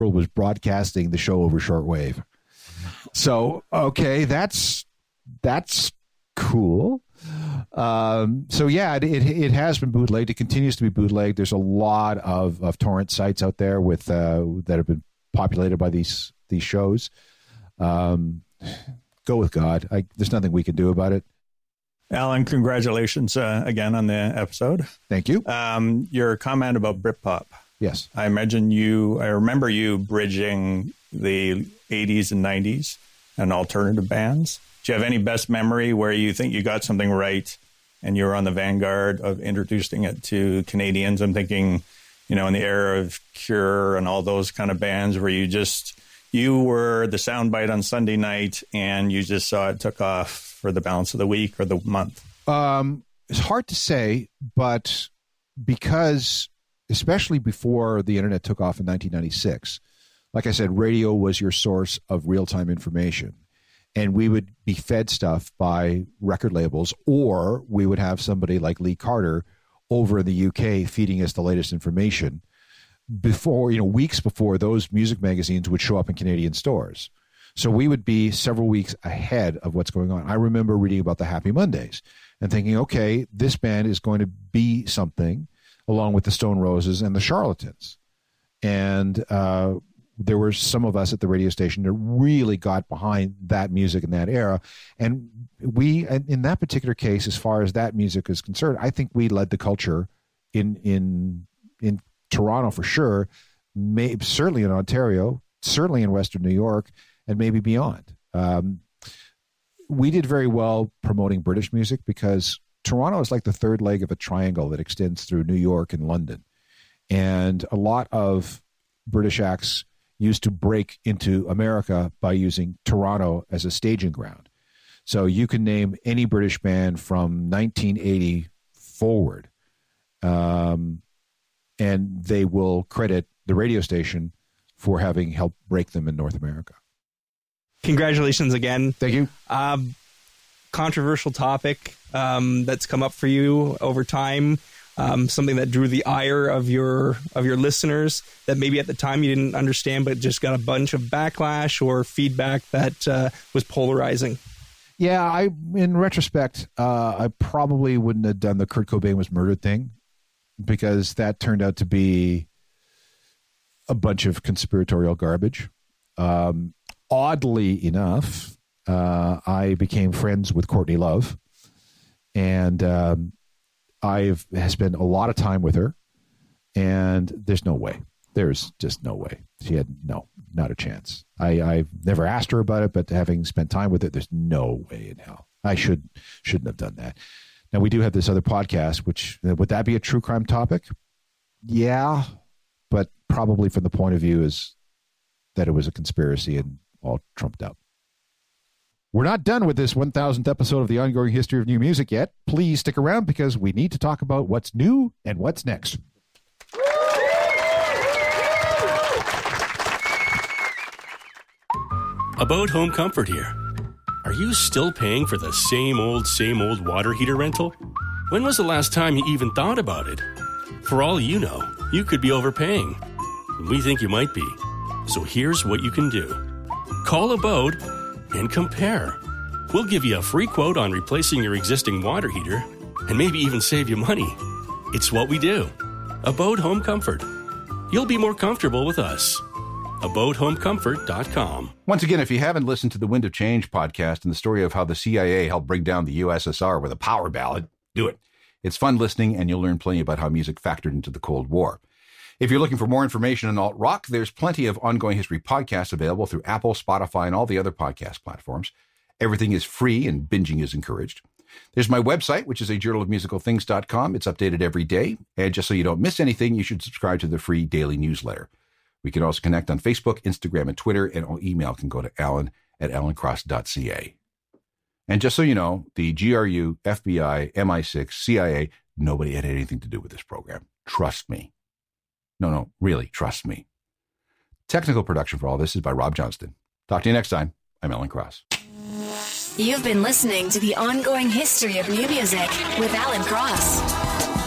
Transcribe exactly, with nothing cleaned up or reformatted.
world was broadcasting the show over shortwave. So, okay, that's that's cool. Um, so, yeah, it, it it has been bootlegged. It continues to be bootlegged. There's a lot of, of torrent sites out there with uh, that have been populated by these these shows. Um, go with God. I, there's nothing we can do about it. Alan, congratulations uh, again on the episode. Thank you. Um, your comment about Britpop. Yes. I imagine you, I remember you bridging the eighties and nineties and alternative bands. Do you have any best memory where you think you got something right and you were on the vanguard of introducing it to Canadians? I'm thinking, you know, in the era of Cure and all those kind of bands where you just, you were the soundbite on Sunday night and you just saw it took off for the balance of the week or the month. Um, it's hard to say, but because, especially before the internet took off in nineteen ninety-six, like I said, radio was your source of real-time information. And we would be fed stuff by record labels, or we would have somebody like Lee Carter over in the U K feeding us the latest information before, you know, weeks before those music magazines would show up in Canadian stores. So we would be several weeks ahead of what's going on. I remember reading about the Happy Mondays and thinking, okay, this band is going to be something along with the Stone Roses and the Charlatans. And uh, there were some of us at the radio station that really got behind that music in that era. And we, in that particular case, as far as that music is concerned, I think we led the culture in in in Toronto for sure, may, certainly in Ontario, certainly in Western New York, and maybe beyond. Um, we did very well promoting British music because Toronto is like the third leg of a triangle that extends through New York and London. And a lot of British acts used to break into America by using Toronto as a staging ground. So you can name any British band from nineteen eighty forward, um, and they will credit the radio station for having helped break them in North America. Congratulations again. Thank you. Um, controversial topic um, that's come up for you over time. Um, something that drew the ire of your of your listeners that maybe at the time you didn't understand, but just got a bunch of backlash or feedback that uh, was polarizing. Yeah, I in retrospect, uh, I probably wouldn't have done the Kurt Cobain was murdered thing because that turned out to be a bunch of conspiratorial garbage. Um, oddly enough, uh, I became friends with Courtney Love, and um, I've spent a lot of time with her, and there's no way. There's just no way. She had no, not a chance. I, I've never asked her about it, but having spent time with it, there's no way in hell. I should, shouldn't have done that. Now, we do have this other podcast, which, would that be a true crime topic? Yeah, but probably from the point of view is that it was a conspiracy and all trumped up. We're not done with this one thousandth episode of the Ongoing History of New Music yet. Please stick around because we need to talk about what's new and what's next. About Home Comfort here. Are you still paying for the same old, same old water heater rental? When was the last time you even thought about it? For all you know, you could be overpaying. We think you might be. So here's what you can do. Call Abode and compare. We'll give you a free quote on replacing your existing water heater and maybe even save you money. It's what we do. Abode Home Comfort. You'll be more comfortable with us. abode home comfort dot com. Once again, if you haven't listened to the Wind of Change podcast and the story of how the C I A helped bring down the U S S R with a power ballad, do it. It's fun listening, and you'll learn plenty about how music factored into the Cold War. If you're looking for more information on alt-rock, there's plenty of Ongoing History podcasts available through Apple, Spotify, and all the other podcast platforms. Everything is free, and binging is encouraged. There's my website, which is a journal of musical things dot com. It's updated every day. And just so you don't miss anything, you should subscribe to the free daily newsletter. We can also connect on Facebook, Instagram, and Twitter, and all email can go to alan at alan cross dot c a. And just so you know, the G R U, F B I, M I six, C I A, nobody had anything to do with this program. Trust me. No, no, really, trust me. Technical production for all this is by Rob Johnston. Talk to you next time. I'm Alan Cross. You've been listening to The Ongoing History of New Music with Alan Cross.